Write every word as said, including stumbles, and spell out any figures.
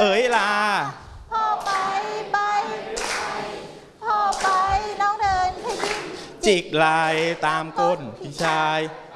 เอ๋ยลาพ่อไปไปพ่อไปน้องเดินขยิบจิกไหลตามก้นพี่ชาย